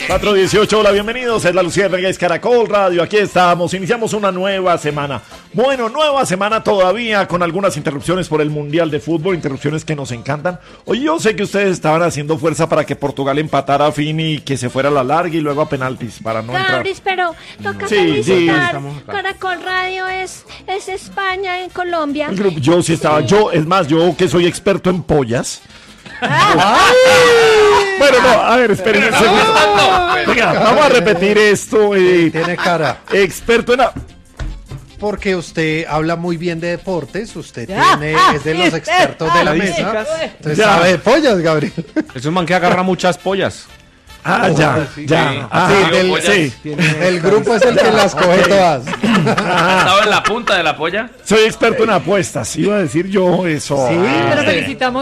4:18, hola, bienvenidos, es la Luciérnaga, es Caracol Radio, aquí estamos, iniciamos una nueva semana. Bueno, nueva semana todavía con algunas interrupciones por el Mundial de Fútbol, interrupciones que nos encantan. Oye, yo sé que ustedes estaban haciendo fuerza para que Portugal empatara a fin y que se fuera a la larga y luego a penaltis para no entrar. Gabris, pero toca felicitar. Caracol Radio es España en Colombia. Yo sí estaba, es más, yo que soy experto en pollas. Bueno, no, a ver, esperen un segundo. Venga, vamos a repetir esto. Tiene cara. Experto en... Porque usted habla muy bien de deportes, usted es de los expertos de la mesa. Entonces sabe de pollas, Gabriel. Es un man que agarra muchas pollas. El grupo es el que las coge todas. ¿Ha estado en la punta de la polla? Soy experto en apuestas, iba a decir yo eso. Sí, pero felicitamos